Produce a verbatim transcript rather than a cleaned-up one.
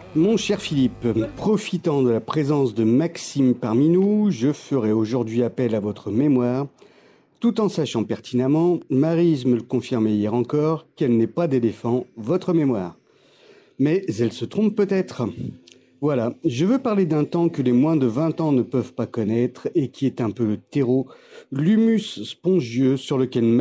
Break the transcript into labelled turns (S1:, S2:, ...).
S1: Mon cher Philippe, profitant de la présence de Maxime parmi nous, je ferai aujourd'hui appel à votre mémoire, tout en sachant pertinemment, Maryse me le confirmait hier encore, qu'elle n'est pas d'éléphant, votre mémoire. Mais elle se trompe peut-être. Voilà, je veux parler d'un temps que les moins de vingt ans ne peuvent pas connaître et qui est un peu le terreau, l'humus spongieux sur lequel